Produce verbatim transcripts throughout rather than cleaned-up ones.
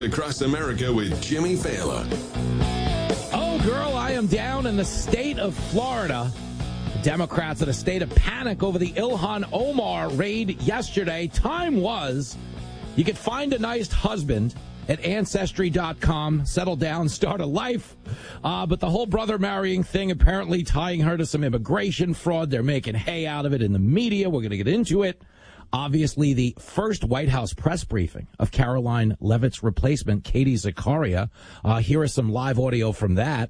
Across America with Jimmy Fallon. Oh, girl, I am down in the state of Florida. Democrats in a state of panic over the Ilhan Omar raid yesterday. Time was you could find a nice husband at Ancestry dot com, settle down, start a life. Uh, but the whole brother marrying thing, apparently tying her to some immigration fraud. They're making hay out of it in the media. We're going to get into it. Obviously, the first White House press briefing of Caroline Leavitt's replacement, Katie Zakaria. Uh, here is some live audio from that.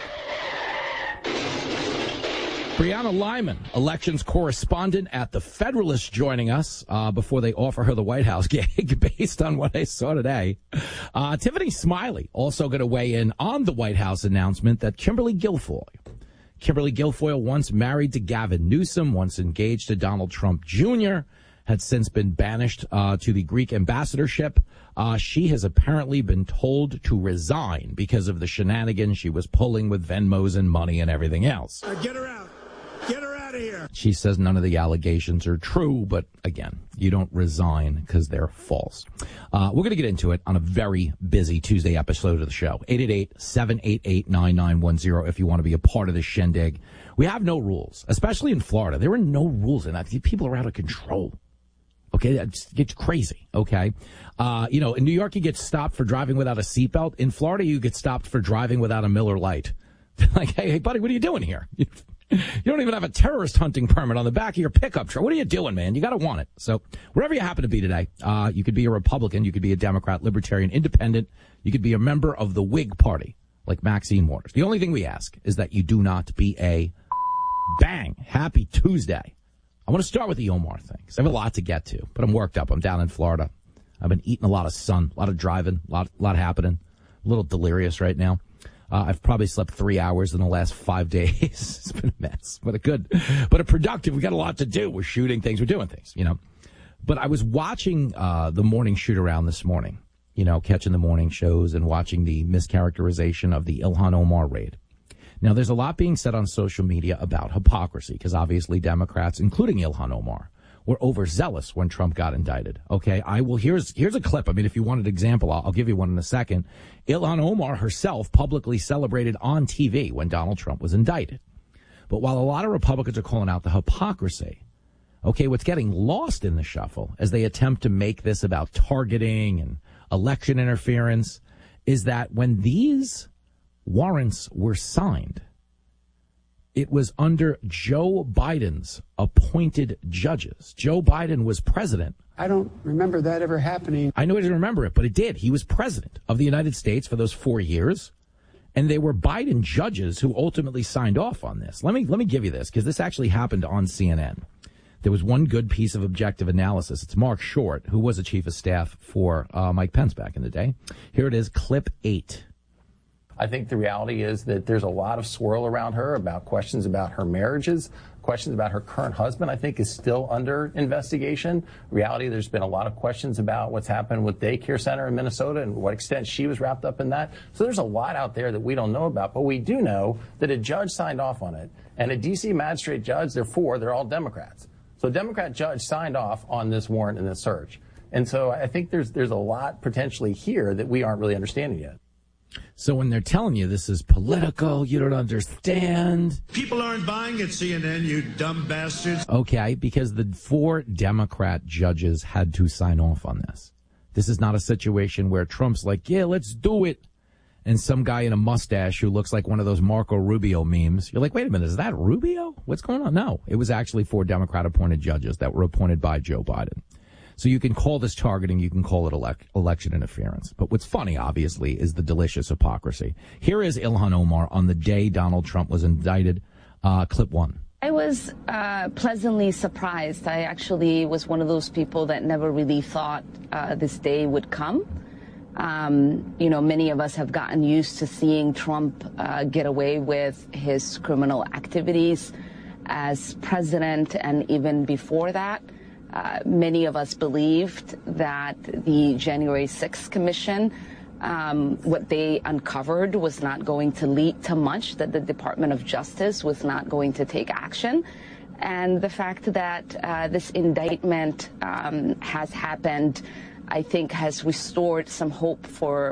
Brianna Lyman, elections correspondent at The Federalist, joining us uh, before they offer her the White House gig based on what I saw today. Uh, Tiffany Smiley also going to weigh in on the White House announcement that Kimberly Guilfoyle, Kimberly Guilfoyle, once married to Gavin Newsom, once engaged to Donald Trump Junior, had since been banished uh, to the Greek ambassadorship. Uh, she has apparently been told to resign because of the shenanigans she was pulling with Venmos and money and everything else. Uh, get her out. Get her out of here. She says none of the allegations are true, but again, you don't resign because they're false. Uh, we're going to get into it on a very busy Tuesday episode of the show. eight eight eight, seven eight eight, nine nine one zero if you want to be a part of this shindig. We have no rules, especially in Florida. There are no rules in that. People are out of control. Okay, that gets crazy, okay? Uh, you know, in New York, you get stopped for driving without a seatbelt. In Florida, you get stopped for driving without a Miller Lite. Like, hey, hey, buddy, what are you doing here? You don't even have a terrorist hunting permit on the back of your pickup truck. What are you doing, man? You got to want it. So wherever you happen to be today, uh, you could be a Republican, you could be a Democrat, Libertarian, Independent, you could be a member of the Whig Party, like Maxine Waters. The only thing we ask is that you do not be a bang. Happy Tuesday. I want to start with the Omar thing, because I have a lot to get to, but I'm worked up. I'm down in Florida. I've been eating a lot of sun, a lot of driving, a lot, a lot happening. A little delirious right now. Uh, I've probably slept three hours in the last five days. It's been a mess, but a good, but a productive. We got a lot to do. We're shooting things. We're doing things, you know. But I was watching uh, the morning shoot around this morning, you know, catching the morning shows and watching the mischaracterization of the Ilhan Omar raid. Now, there's a lot being said on social media about hypocrisy, because obviously Democrats, including Ilhan Omar, were overzealous when Trump got indicted. Okay, I will. Here's here's a clip. I mean, if you want an example, I'll, I'll give you one in a second. Ilhan Omar herself publicly celebrated on T V when Donald Trump was indicted. But while a lot of Republicans are calling out the hypocrisy, okay, what's getting lost in the shuffle as they attempt to make this about targeting and election interference is that when these warrants were signed, it was under Joe Biden's appointed judges. Joe Biden was president. I don't remember that ever happening. I know I didn't remember it, but it did. He was president of the United States for those four years. And they were Biden judges who ultimately signed off on this. Let me let me give you this, because this actually happened on C N N. There was one good piece of objective analysis. It's Mark Short, who was a chief of staff for uh, Mike Pence back in the day. Here it is, clip eight. I think the reality is that there's a lot of swirl around her about questions about her marriages, questions about her current husband, I think, is still under investigation. Reality, there's been a lot of questions about what's happened with daycare center in Minnesota and what extent she was wrapped up in that. So there's a lot out there that we don't know about, but we do know that a judge signed off on it, and a D C magistrate judge, they're four, they're all Democrats. So a Democrat judge signed off on this warrant and this search. And so I think there's there's a lot potentially here that we aren't really understanding yet. So when they're telling you this is political, you don't understand. People aren't buying it, C N N, you dumb bastards. Okay, because the four Democrat judges had to sign off on this. This is not a situation where Trump's like, yeah, let's do it. And some guy in a mustache who looks like one of those Marco Rubio memes. You're like, wait a minute, is that Rubio? What's going on? No, it was actually four Democrat appointed judges that were appointed by Joe Biden. So you can call this targeting, you can call it elect, election interference. But what's funny, obviously, is the delicious hypocrisy. Here is Ilhan Omar on the day Donald Trump was indicted. Uh, clip one. I was uh, pleasantly surprised. I actually was one of those people that never really thought uh, this day would come. Um, you know, many of us have gotten used to seeing Trump uh, get away with his criminal activities as president, and even before that. Uh, many of us believed that the January sixth Commission, um, what they uncovered was not going to lead to much, that the Department of Justice was not going to take action. And the fact that uh, this indictment um, has happened I think has restored some hope for